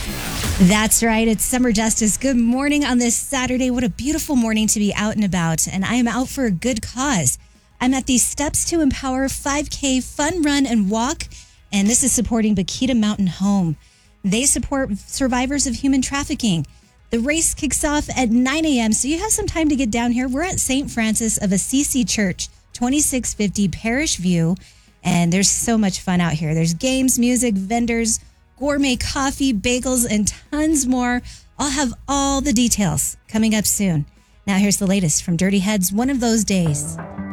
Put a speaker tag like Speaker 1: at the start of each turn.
Speaker 1: That's right. It's Summer Justice. Good morning on this Saturday. What a beautiful morning to be out and about. And I am out for a good cause. I'm at the Steps to Empower 5K Fun Run and Walk. And this is supporting Bakita Mountain Home. They support survivors of human trafficking. The race kicks off at 9 a.m. So you have some time to get down here. We're at St. Francis of Assisi Church, 2650 Parish View. And there's so much fun out here. There's games, music, vendors, gourmet coffee, bagels, and tons more. I'll have all the details coming up soon. Now here's the latest from Dirty Heads, One of Those Days.